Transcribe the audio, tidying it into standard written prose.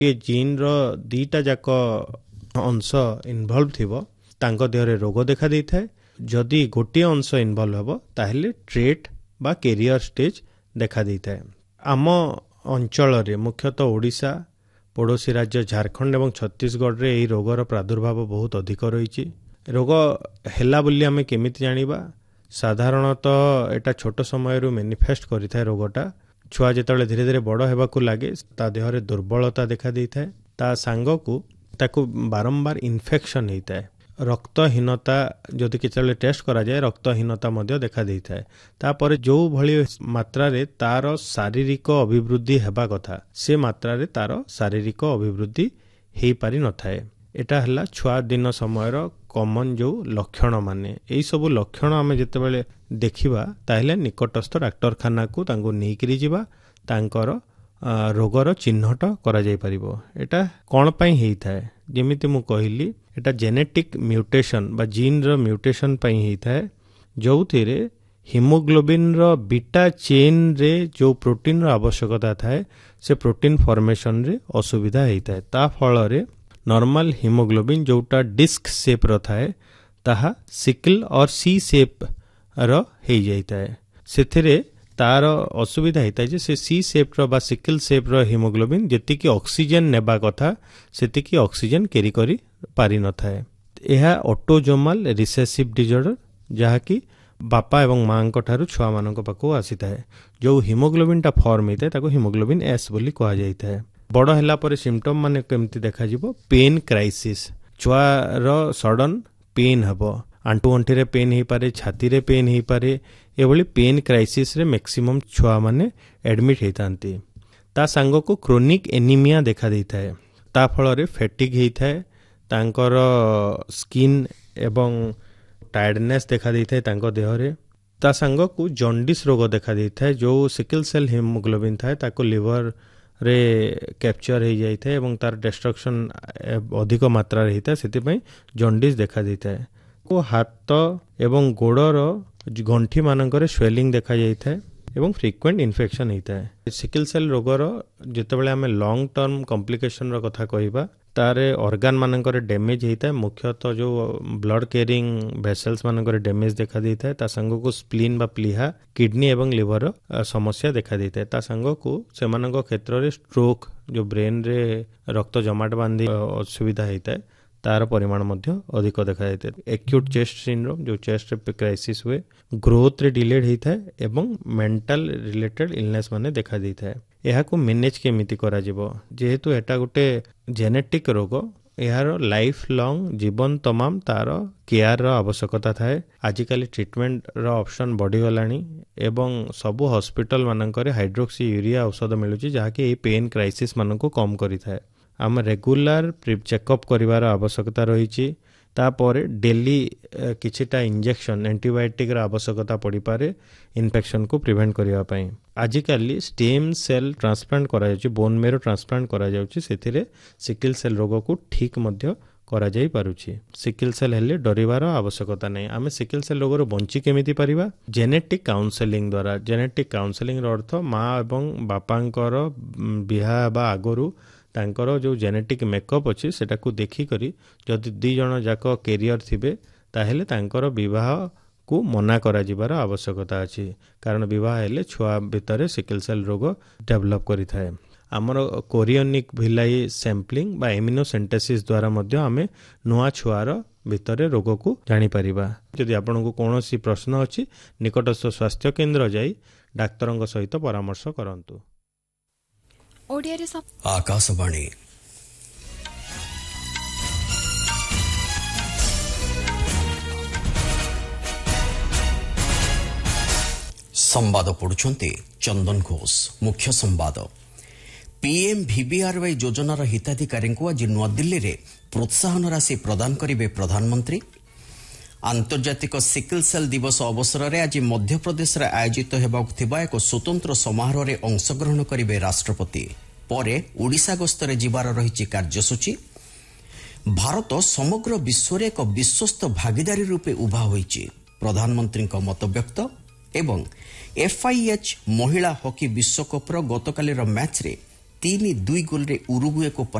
ये जीन रो दीटा जाक अंश इनवॉल्व थिबो तांको देहरे रोग देखा दै थाए। जदि गोटे अंश इनवॉल्व हेबो ताहेले ट्रेट बा कैरियर स्टेज देखा दै थाए। आम अंचल रे मुख्यतः ओडिशा, पड़ोसी राज्य झारखंड एवं छत्तीसगढ़ रे एही रोगर प्रादुर्भाव बहुत अधिक रही। रोग हैला बोली आमे केमिति जानिबा? साधारणतः एटा छोट समय मैनिफेस्ट करिथाय। रोगटा छुआ जेतबेले धीरे धीरे बड़ हेबाकू लागे ता देहरे दुर्बलता देखा दैथाय। ता सांगकू ताकू बारंबार इन्फेक्शन होता है। रक्तहीनता जदि केतबेले टेस्ट करा जाए रक्तहीनता मध्य देखा दैथाय। तापर जो भली मात्रा रे तार शारीरिक अभिवृद्धि हेबा कथा से मात्रा रे तार शारीरिक अभिवृद्धि हेई पारि नथाय। एटा हला छुआ दिन समयर कॉमन जो लक्षण माने। एई सब लक्षण आमे जेतेबेले देखिबा ताहेले निकटस्थ डाक्तरखाना को तांको नेइकरी जिबा तांकर रोगर चिन्हट करा जाय परिबो। एटा कोन पई हेई थाए? जेमिति मु कहली एटा जेनेटिक म्यूटेशन बा जीन रो म्यूटेशन पई हेई थाए, जोथिरे हिमोग्लोबिन रो बीटा चेन रे जो प्रोटीन रो आवश्यकता थाए से प्रोटीन फॉर्मेशन रे असुविधा हेई थाए। ता फल रे नॉर्मल हिमोग्लोबिन जोटा डिस्क शेप रो थाए ताहा सिकल और सी शेप रो हेई जाय थाए। सेथिरे तार असुविधा होता है से सी शेप रो बा सिकल शेप रो हिमोग्लोबिन जेतिकी ऑक्सीजन नेबा कथा सेतिकी ऑक्सीजन कैरी करी पारि न थाए। यह ऑटोजोमल रिसेसिव डिसऑर्डर जहाँकि बापा एवं माँ ठारू छुआ मान पाखु आसी थाए। जो हिमोग्लोबिन टा फॉर्म होता है ताको हिमोग्लोबिन एस बोली कहा जाता है। बड़ हैला परे सिम्पटम माने केमती देखा जिवो? पेन क्राइसिस, छुआ रो सडन पेन हबो, आंटू अंटी रे पेन ही पारे, छाती रे पेन ही पारे। एभली पेन क्राइसिस रे मैक्सिमम छुआ माने एडमिट होतांती। ता सांग को क्रोनिक एनीमिया देखा देता है। ता फल रे फैटिक होता है, तांकर स्किन एवं टायर्डनेस देखा देता है तांको देह रे। ता सांग को जॉन्डिस रोग देखा देता है। जो सिकल सेल हिमोग्लोबिन थाए ताको लिवर रे कैप्चर हो जाता है एवं तार डिस्ट्रक्शन अधिक मात्रा रे होता है, सेति पई जॉन्डिस देखा देता है। को हाथ एवं गोड़र गंठी मानकर स्वेलिंग देखा जाता है एवं फ्रिक्वेंट इन्फेक्शन होता है। सिकल सेल रोगर जितेबाला आम लॉन्ग टर्म कॉम्प्लिकेशन कथा कहबा तारे ऑर्गन मानकर डैमेज होता है। मुख्यतः जो ब्लड कैरिंग वेसल्स मानकर डैमेज देखा देता है। ता संग को स्प्लीन बा प्लीहा, किडनी एवं लिवर समस्या देखा देता है। ता संग को सेमानक क्षेत्र में स्ट्रोक जो ब्रेन रे रक्त जमाट बांधी असुविधा होता है तार परिमाण मध्य अधिक देखा जाता है। एक्यूट चेस्ट सिंड्रोम जो चेस्ट क्राइसिस हुए, ग्रोथ रे डिलेड होता है एवं मेंटल रिलेटेड इलनेस माने देखा देता है। यह को मैनेज केमिति करा जिवो? जेहेतु एटा गोटे जेनेटिक रोग, यार लाइफ लॉन्ग जीवन तमाम तार केयर आवश्यकता थाए। आजिकल ट्रीटमेंट रो ऑप्शन बढ़ी गलानी एवं सबु हॉस्पिटल मानकर हाइड्रोक्सी यूरिया औषध मिलुची जहाँकि पेन क्राइसिस मान को कम करी थाए। आम रेगुलर चेकअप करिवार आवश्यकता रही। तापर डेली किछिटा इंजेक्शन एंटीबायोटिक आवश्यकता पड़ी पारे इन्फेक्शन को प्रिवेंट करने पाई। आजिकल स्टेम सेल ट्रांसप्लांट करा जाउची, बोन मेरो ट्रांसप्लांट करा जाउची, सेथिरे सिकल सेल रोग को ठीक मध्य करा जाई पारुची। सिकल सेल हेले डरिवार आवश्यकता नहीं। आमे सिकल सेल रोग बंची केमिति परिबा? जेनेटिक काउंसलिंग द्वारा। जेनेटिक काउंसलिंग अर्थ माँ एवं बापांकर बिहा बा आगरू तांकर जो जेनेटिक मेकअप अच्छी सेटा को देखी करी जदि दी जन जाक कैरियर थिबे ताहेले तांकर विवाह को मना करा जिबार आवश्यकता अछि। कारण विवाह हेले छुआ भितर सिकल सेल रोग डेवलप करि थाए। आमर कोरियोनिक भिलाई सैम्पलिंग बा इम्यूनोसेंटेसिस द्वारा मध्य आमे नुआ छुआर भितर रोग को जानी परिबा। यदि आपन को कोनोसी प्रश्न अछि निकटस्थ स्वास्थ्य केंद्र जाई डाक्तरंग सहित परामर्श करंतु। आकाशवाणी संवाद पढ़ुछंती चंदन घोष। मुख्य संवाद। पीएम वीबीआरवाई योजनार हिताधिकारी को आज नुआदिल्ली रे प्रोत्साहन राशि प्रदान करिवे प्रधानमंत्री। आंतर्जातिक सिकल सेल दिवस अवसर में आज मध्यप्रदेश रे आयोजित हेबाकु थिबा एक स्वतंत्र समारोह रे अंशग्रहण करिवे राष्ट्रपति। परे ओडिशा गस्तरे जिबार रहिछि कार्यसूची। भारत समग्र विश्व रे एक विश्वस्त भागीदारी रूपे उभा होइछि प्रधानमंत्री मतव्यक्त। एवं एफआईएच महिला हॉकी विश्वकप गतकालीर मैच रे 3-2 ଗୋଲରେ ଉରୁଗୁଏକୁ